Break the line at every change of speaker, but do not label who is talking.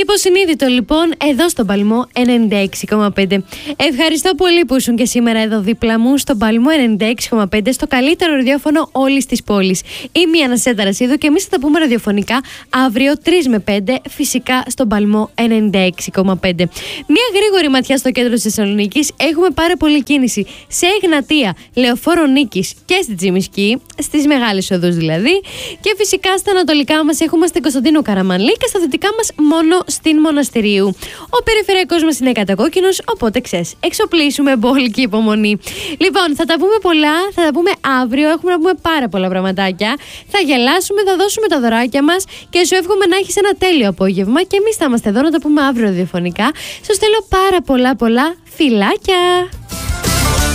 Υποσυνείδητο λοιπόν εδώ στον Παλμό 96,5. Ευχαριστώ πολύ που ήσουν και σήμερα εδώ δίπλα μου στον Παλμό 96,5, στο καλύτερο ραδιόφωνο όλης της πόλης. Είμαι η Αναστασία Ταρασίδου και εμείς θα τα πούμε ραδιοφωνικά αύριο 3 με 5, φυσικά στον Παλμό 96,5. Μια γρήγορη ματιά στο κέντρο της Θεσσαλονίκης. Έχουμε πάρα πολλή κίνηση σε Εγνατία, Λεωφόρο Νίκης και στη Τσιμισκή, στις μεγάλες οδούς δηλαδή. Και φυσικά στα ανατολικά μας έχουμε στην Κωνσταντίνου Καραμανλή και στα δυτικά μας μόνο στην Μοναστηρίου. Ο περιφερειακός μας είναι κατακόκκινος, οπότε ξέρεις, εξοπλίσουμε μπόλικη υπομονή. Λοιπόν, θα τα πούμε πολλά, θα τα πούμε αύριο. Έχουμε να πούμε πάρα πολλά πραγματάκια. Θα γελάσουμε, θα δώσουμε τα δωράκια μας και σου εύχομαι να έχεις ένα τέλειο απόγευμα. Και εμείς θα είμαστε εδώ να τα πούμε αύριο ραδιοφωνικά. Σας θέλω πάρα πολλά φιλάκια.